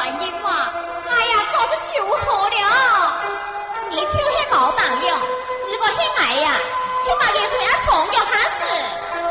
原因嘛，哎呀，早是求好了。你求还冇当了，如果很爱呀，就把叶回啊从了他是。